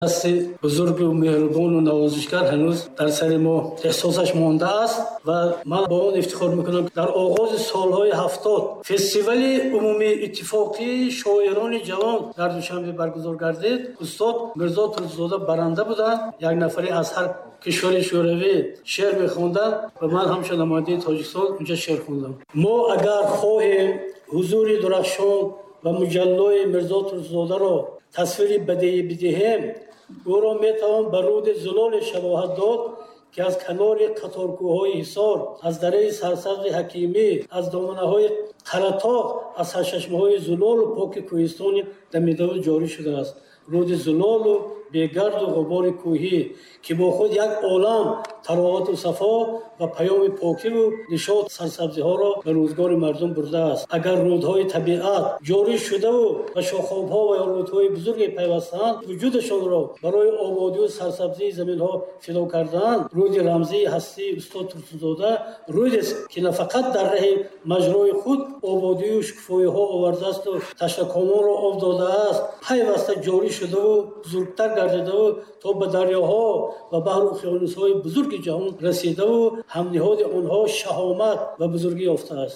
дасти бузургу меҳрубону навозишгар ҳанӯз дар сари мо эҳсосаш мондааст ва ман бо он ифтихор мекунам ки дар оғози солҳои 70 фестивали умумии иттифоқии шоирони ҷавон дар Душанбе баргузор гардид. устод Мирзо Турсунзода баранда буданд. як нафаре аз ҳар кишвари шӯравӣ шеър мехонданд ва ман ҳамчун намояндаи Тоҷикистон унҷа шеър хондам. мо агар хоҳем ҳузури дурахшон ва муҷаллои Мирзо Турсунзодаро тасвири бадеӣ бидиҳем, ӯро метавон ба руди зулоле шабоҳат дод ки аз канори қаторкӯҳҳои ҳисор, аз дараи сарсабзи ҳакимӣ, аз доманаҳои қаратоғ, аз сарчашмаҳои зулолу поки кӯҳистони дамидаву ҷорӣ шудааст. руди зулолу бегарду ғубори кӯҳӣ ки бо худ як олам таровату сафо ва паёми покиву нишод сарсабзиҳоро ба рӯзгори мардум бурдааст. агар рудҳои табиат ҷорӣ шудаву ба шохобҳо ва ёрудҳои бузурге пайвастаанд, вуҷудашонро барои ободию сарсабзии заминҳо фидо кардаанд, руди рамзии ҳастии устод Турсунзода рудест ки на фақат дар раҳи маҷрои худ ободию шукуфоиҳо овардаасту таштакомонро об додааст, пайваста ҷорӣ шудаву бузургтар гардидаву то ба дарёҳо ва баҳру уқёнусҳои бузурги ҷаҳон расидаву ҳамниҳоди онҳо шаҳомат ва бузургӣ ёфтааст.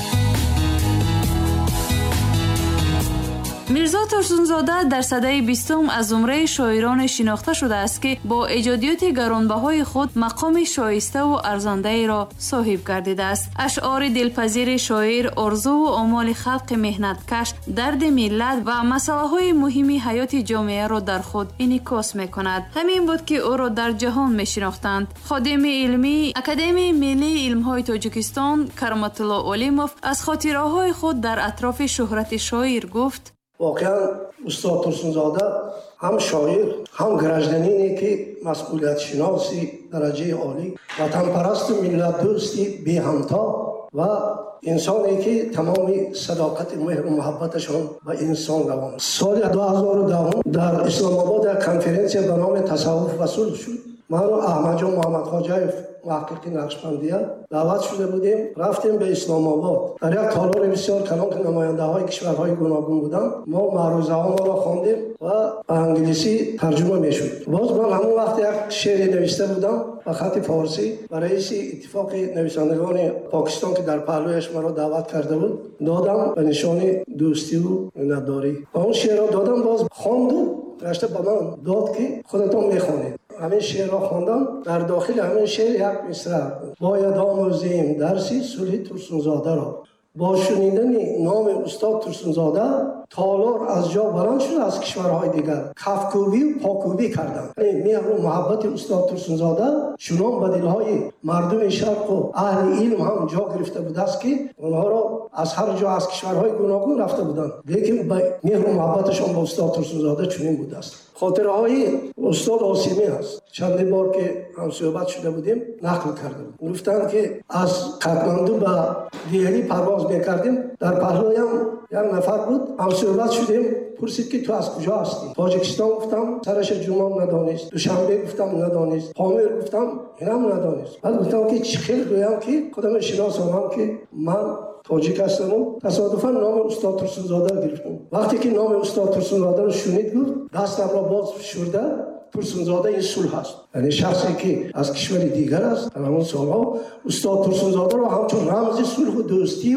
мирзо Турсунзода дар садаи 20 аз зумраи шоироне шинохта шудааст ки бо эҷодиёти гаронбаҳои худ мақоми шоиставу арзондаеро соҳиб гардидааст. ашъори дилпазири шоир орзуву омоли халқи меҳнаткаш, дарди миллат ва масъалаҳои муҳими ҳаёти ҷомеаро дар худ инъикос мекунад. ҳамин буд ки ӯро дар ҷаҳон мешинохтанд. ходими илмӣ Академияи миллии илмҳои Тоҷикистон Кароматулло Олимов аз хотираҳои худ дар атрофи шӯҳрати шоир гуфт: واقعا استاد ترسونزاده هم شاعر هم گراجدانینی که مسئولیت شناسی درجه عالی، وطن پرست و ملت دوستی بی همتا و انسانی که تمام صداقت مهر و محبتشان به انسان روان. سال 2010 در اسلام آباد کنفرانسی به نام تصوف و صلح شد. من و احمد جان محمد خواجه‌اف محقق نقشبندیه دعوت شده بودیم، رفتیم به اسلام آباد. در یک تالار بسیار کلان که نماینده های کشورهای گوناگون بودند، ما معروضه ها را خواندیم و به انگلیسی ترجمه میشد. باز من همون وقت یک شعر نوشته بودم به خط فارسی و رئیس اتفاق نویسندگان پاکستان که در پهلویش مرا دعوت کرده بود دادم به نشان دوستی و مینتداری. اون شعر را دادم، باز خواندم، رشته به من داد که خودتون میخوانید. همین شعر را خواندم. در داخل همین شعر یک مصرع: باید آموزیم درسی صلح ترسونزاده را. با شنیدن نام استاد ترسونزاده تالار از جا بلند شد، از کشورهای دیگر کفکوبی و پاکوبی کردند. مهر و محبت استاد ترسونزاده چنان به دلهای مردم شرق و اهل علم هم جا گرفته بود است که آنها را از هر جا از کشورهای گوناگون رفته بودند، لیکن مهر و محبتشان با استاد ترسونزاده چنین بود است. خاطره های استاد عاصمی است. چند بار که هم صحبت شده بودیم نقل کردم. گفتند که از کاتماندو به دهلی پرواز میکردیم، در پهلویم یک نفر بود، هم صحبت شدیم، پرسید که تو از کجا هستی؟ تاجیکستان گفتم، سرش جمعه ندانست. دوشنبه گفتم ندانست. پامیر گفتم اینم ندانست. بعد گفتم که چه خیلی گویم که خودم شناسانم که من تاجیک هستم. تصادفاً نام استاد ترسونزاده گرفتم. وقتی که نام استاد ترسونزاده رو شنید گفت دستم را باز فشرده: ترسونزاده این صلح است. یعنی شخصی که از کشور دیگر است در همون سالها استاد ترسونزاده رو همچون رمز صلح و دوستی و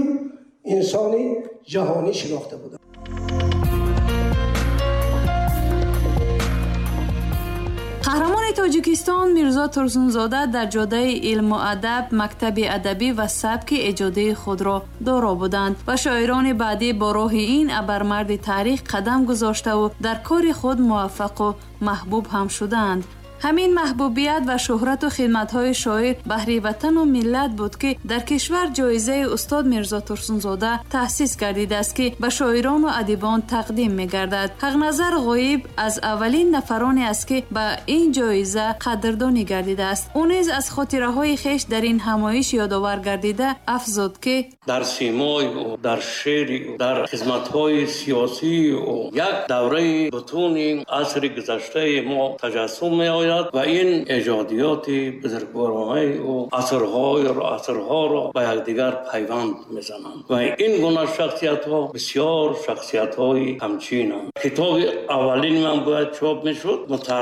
انسانی جهانی شناخته بودند. қаҳрамони Тоҷикистон Мирзо Турсунзода дар ҷодаи илму адаб, мактаби адабӣ ва сабки эҷодии худро доро буданд ва шоирони баъдӣ бо роҳи ин абармарди таърих қадам гузоштаву дар кори худ муваффақу маҳбуб ҳам шудаанд. ҳамин маҳбубият ва шӯҳрату хидматҳои шоир баҳри ватану миллат буд ки дар кишвар ҷоизаи устод Мирзо Турсунзода таъсис гардидааст ки ба шоирону адибон тақдим мегардад. ҳақназар Ғоиб аз аввалин нафароне аст ки ба ин ҷоиза қадрдонӣ гардидааст. ӯ низ аз хотираҳои хеш дар ин ҳамоиш ёдовар гардида афзуд ки дар симои ӯ, дар шеъри ӯ, дар хизматҳои сиёсии ӯ як давраи бутуни асри гузаштаи мо таҷассум меояд мешавад ва ин эҷодиёти бузургворонаи ӯ асрҳоро ба якдигар пайванд мезананд ва ин гуна шахсиятҳо бисёр шахсиятҳои ҳамчинанд. китоби аввалини ман бояд чоп мешуд,